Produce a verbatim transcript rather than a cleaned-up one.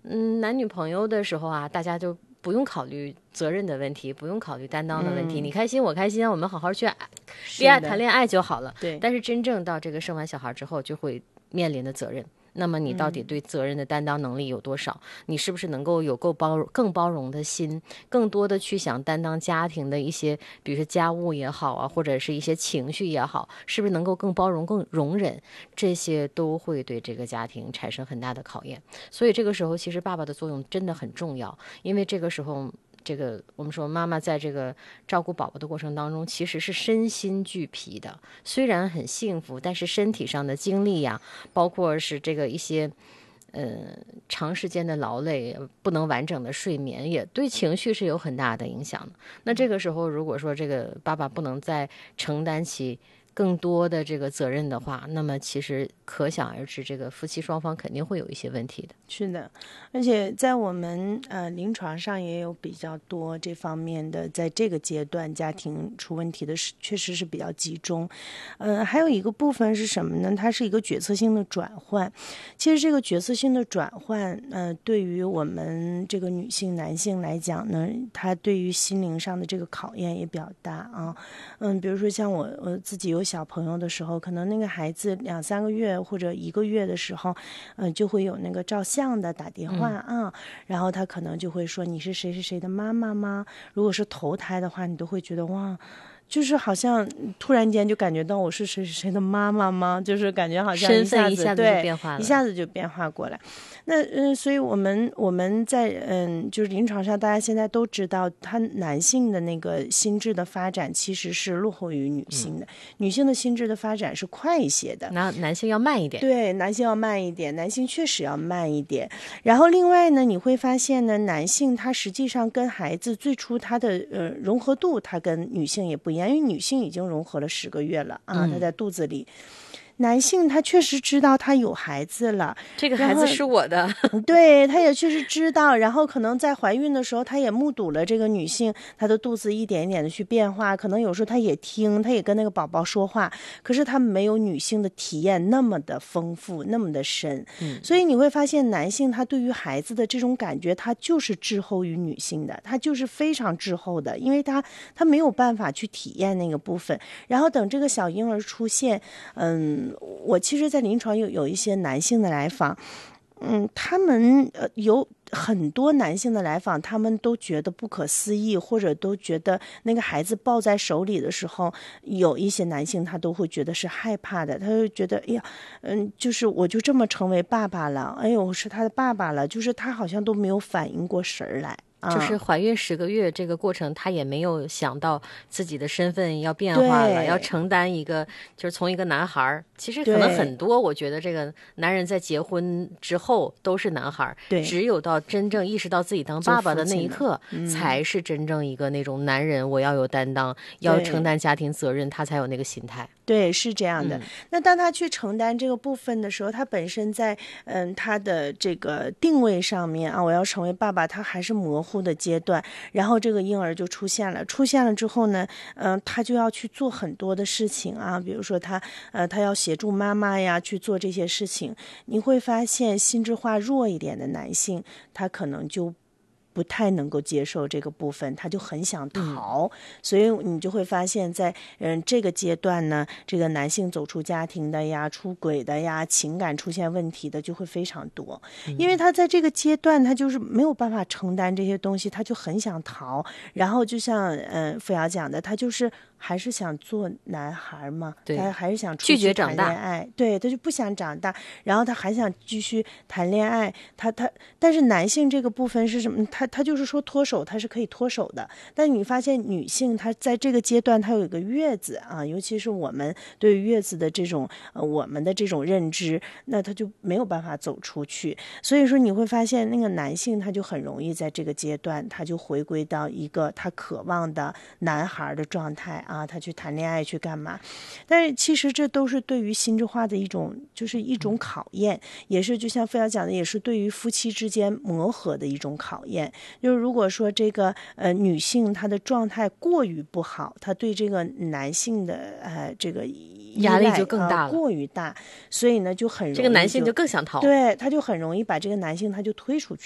嗯，男女朋友的时候啊，大家就不用考虑责任的问题，不用考虑担当的问题，嗯、你开心我开心，我们好好去恋爱谈恋爱就好了。 对。 但是真正到这个生完小孩之后，就会面临的责任。那么你到底对责任的担当能力有多少？嗯、你是不是能够有够包容、更包容的心，更多的去想担当家庭的一些，比如说家务也好啊，或者是一些情绪也好，是不是能够更包容、更容忍？这些都会对这个家庭产生很大的考验。所以这个时候，其实爸爸的作用真的很重要，因为这个时候。这个我们说妈妈在这个照顾宝宝的过程当中其实是身心俱疲的，虽然很幸福，但是身体上的精力呀，包括是这个一些呃长时间的劳累，不能完整的睡眠，也对情绪是有很大的影响的。那这个时候如果说这个爸爸不能再承担起更多的这个责任的话，那么其实可想而知，这个夫妻双方肯定会有一些问题的。 是的，而且在我们呃临床上也有比较多这方面的，在这个阶段家庭出问题的是确实是比较集中。呃，还有一个部分是什么呢？它是一个决策性的转换。其实这个决策性的转换，呃，对于我们这个女性、男性来讲呢，它对于心灵上的这个考验也比较大啊。嗯，比如说像我我自己有小朋友的时候，可能那个孩子两三个月或者一个月的时候，呃，就会有那个照相的打电话啊、嗯，然后他可能就会说你是谁谁谁的妈妈吗？如果是头胎的话，你都会觉得哇。就是好像突然间就感觉到我是谁谁谁的妈妈吗？就是感觉好像一下子身份一下子就变化了， 对，一下子就变化过来。那嗯，所以我们我们在嗯，就是临床上，大家现在都知道，他男性的那个心智的发展其实是落后于女性的，嗯、女性的心智的发展是快一些的， 那男性要慢一点。 对，男性要慢一点，男性确实要慢一点。然后另外呢，你会发现呢，男性他实际上跟孩子最初他的呃融合度，他跟女性也不一样，因为女性已经融合了十个月了啊，他在肚子里。嗯，男性他确实知道他有孩子了， 这个孩子是我的， 对，他也确实知道，然后可能在怀孕的时候他也目睹了这个女性她的肚子一点一点的去变化，可能有时候他也听，他也跟那个宝宝说话，可是他没有女性的体验那么的丰富，那么的深、嗯、所以你会发现男性他对于孩子的这种感觉他就是滞后于女性的，他就是非常滞后的，因为他他没有办法去体验那个部分，然后等这个小婴儿出现，嗯我其实在临床有有一些男性的来访，嗯，他们呃有很多男性的来访，他们都觉得不可思议，或者都觉得那个孩子抱在手里的时候，有一些男性他都会觉得是害怕的，他就觉得哎呀，嗯，就是我就这么成为爸爸了，哎呦，我是他的爸爸了，就是他好像都没有反应过神来。 就是怀孕十个月这个过程，他也没有想到自己的身份要变化了，要承担一个，就是从一个男孩，其实可能很多，我觉得这个男人在结婚之后都是男孩， 对， 只有到真正意识到自己当爸爸的那一刻，嗯、才是真正一个那种男人，我要有担当，要承担家庭责任，他才有那个心态。 对，是这样的、嗯。那当他去承担这个部分的时候，他本身在嗯他的这个定位上面啊，我要成为爸爸，他还是模糊的阶段。然后这个婴儿就出现了，出现了之后呢，嗯、呃，他就要去做很多的事情啊，比如说他呃他要协助妈妈呀去做这些事情。你会发现心智化弱一点的男性，他可能就不太能够接受这个部分，他就很想逃、嗯、所以你就会发现在嗯这个阶段呢，这个男性走出家庭的呀，出轨的呀，情感出现问题的就会非常多、嗯、因为他在这个阶段他就是没有办法承担这些东西，他就很想逃，然后就像嗯傅瑶讲的，他就是还是想做男孩嘛，他还是想出去谈恋爱，对，他就不想长大，然后他还想继续谈恋爱，他他但是男性这个部分是什么？他他就是说脱手，他是可以脱手的，但你发现女性她在这个阶段她有一个月子啊，尤其是我们对于月子的这种呃我们的这种认知，那他就没有办法走出去，所以说你会发现那个男性他就很容易在这个阶段他就回归到一个他渴望的男孩的状态啊，他去谈恋爱去干嘛，但是其实这都是对于心智化的一种就是一种考验，也是就像傅瑶讲的，也是对于夫妻之间磨合的一种考验。就是如果说这个呃女性她的状态过于不好，她对这个男性的呃这个压力就更大了、 呃、过于大，所以呢就很容易这个男性就更想逃， 对，他就很容易把这个男性他就推出